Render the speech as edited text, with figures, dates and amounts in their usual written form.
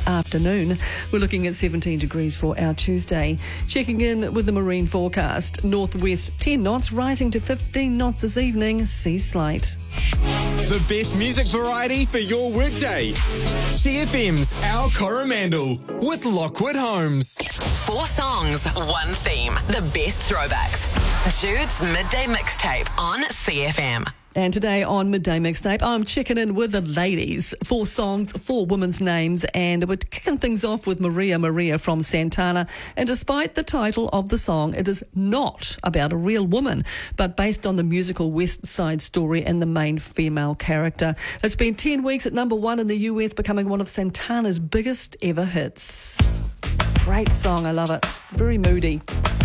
afternoon. We're looking at 17 degrees for our Tuesday. Checking in with the marine forecast. Northwest 10 knots, rising to 15 knots this evening. Sea slight. The best music variety for your workday. CFM's Our Coromandel with Lockwood Homes. 4 songs, 1 theme. The best throwbacks. Jude's Midday Mixtape on CFM. And today on Midday Mixtape, I'm checking in with the ladies. 4 songs, 4 women's names, and we're kicking things off with Maria from Santana. And despite the title of the song, it is not about a real woman, but based on the musical West Side Story and the main female character. It's been 10 weeks at number 1 in the US, becoming one of Santana's biggest ever hits. Great song, I love it. Very moody.